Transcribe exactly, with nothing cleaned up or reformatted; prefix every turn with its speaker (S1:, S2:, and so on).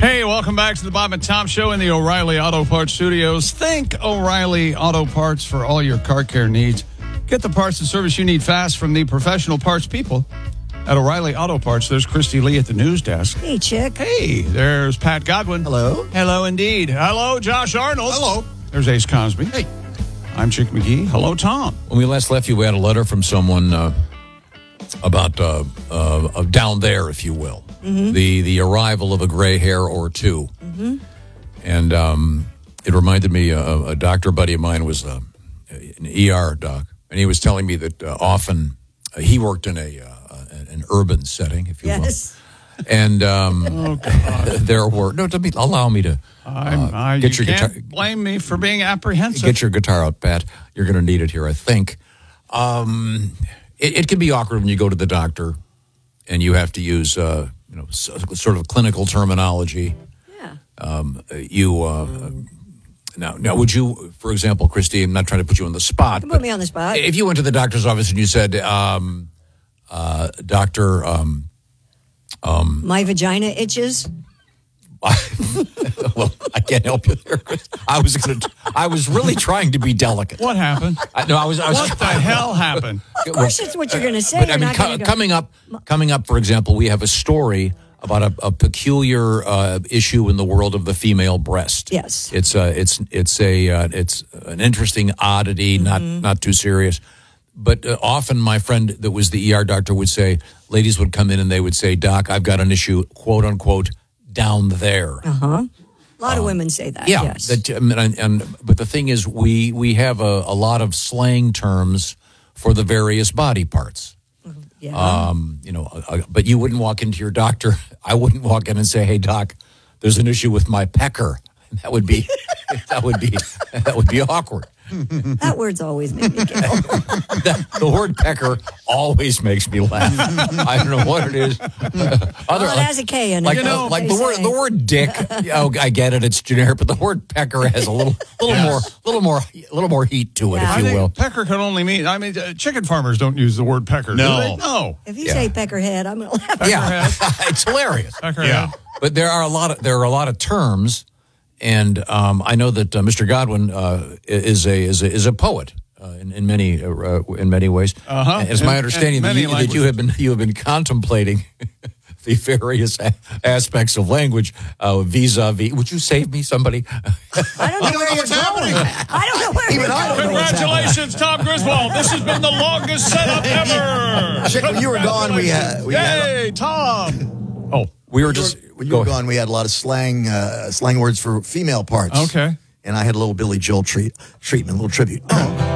S1: Hey, welcome back to the Bob and Tom Show in the O'Reilly Auto Parts Studios. Think O'Reilly Auto Parts for all your car care needs. Get the parts and service you need fast from the professional parts people at O'Reilly Auto Parts. There's Christy Lee at the news desk.
S2: Hey, Chick.
S1: Hey, there's Pat Godwin.
S3: Hello.
S1: Hello, indeed. Hello, Josh Arnold.
S3: Hello.
S1: There's Ace Cosby.
S3: Hey.
S1: I'm Chick McGee. Hello, Tom.
S4: When we last left you, we had a letter from someone uh, about uh, uh, uh, down there, if you will, mm-hmm. the the arrival of a gray hair or two. Mm-hmm. And um, it reminded me, uh, a doctor buddy of mine was uh, an E R doc, and he was telling me that uh, often uh, he worked in a uh, an urban setting, if you
S2: Yes.
S4: will. And um,
S1: Oh,
S4: there were, no, let me, allow me to
S1: I'm,
S4: uh,
S1: I,
S4: get
S1: you
S4: your
S1: can't
S4: guitar.
S1: blame me for being apprehensive.
S4: Get your guitar out, Pat. You're going to need it here, I think. Um, it, it can be awkward when you go to the doctor and you have to use, uh, you know, so, sort of clinical terminology.
S2: Yeah.
S4: Um, you uh, now, now, would you, for example, Christy? I'm not trying to put you on the spot.
S2: Don't put me on the spot.
S4: If you went to the doctor's office and you said, um, uh, "Doctor, um, um,
S2: My vagina itches.
S4: well, I can't help you there, Chris. I was going to. I was really trying to be delicate.
S1: What happened?
S4: I, no, I was. I was
S1: What the hell happened?
S2: Of course, that's what you're going to say.
S4: But
S2: You're
S4: I mean,
S2: not
S4: co-
S2: gonna go,
S4: coming up, coming up. For example, we have a story about a, a peculiar uh, issue in the world of the female breast.
S2: Yes.
S4: it's a, it's it's a, uh, it's an interesting oddity,
S2: Mm-hmm.
S4: not not too serious. But uh, often, my friend that was the E R doctor would say, ladies would come in and they would say, "Doc, I've got an issue, quote unquote, down there."
S2: Uh-huh. A lot of women say that,
S4: Yeah,
S2: yes.
S4: that, and, and but the thing is, we we have a, a lot of slang terms for the various body parts.
S2: yeah.
S4: Um, you know, uh, but you wouldn't walk into your doctor. I wouldn't walk in and say, "Hey, doc, there's an issue with my pecker." That would be that would be that would be awkward.
S2: That word's always made me giggle.
S4: That, the word pecker always makes me laugh. I don't know what it is. Other,
S2: Well, it has a K in it.
S4: like
S2: you know,
S4: like
S2: they
S4: the word
S2: say.
S4: the word dick. Oh, I get it. It's generic, but the word pecker has a little little
S1: Yes.
S4: more little more a little more heat to it,
S2: Yeah.
S1: I
S4: if you
S1: think
S4: will.
S1: pecker can only mean, I mean, uh, chicken farmers don't use the word pecker,
S3: No.
S1: do they? No.
S2: If you
S4: Yeah.
S2: say peckerhead, I'm going to laugh.
S4: Yeah, it's hilarious.
S1: Pecker
S3: Yeah.
S1: head.
S4: But there are a lot of there are a lot of terms, and um, I know that uh, Mister Godwin uh, is a is a is a poet uh, in, in many uh, in many ways.
S1: Uh-huh.
S4: And it's
S1: In-
S4: my
S1: in
S4: understanding that
S1: many
S4: you, that you have been you have been contemplating the various a- aspects of language uh, vis-a-vis. Would you save me, somebody?
S2: I don't know where you're
S3: what's happening.
S2: going. I don't know where
S3: Even
S2: you're
S3: I
S2: going.
S3: don't know what's
S1: Congratulations, Tom Griswold. This has been the longest setup ever.
S3: Chick, when you were gone, we had- we had-
S1: Yay, Tom. Oh,
S4: We were
S3: When you
S4: just
S3: were- when you
S4: go
S3: were
S4: ahead.
S3: gone, we had a lot of slang uh, slang words for female parts.
S1: okay.
S3: And I had a little Billy Joel treat, treatment, a little tribute.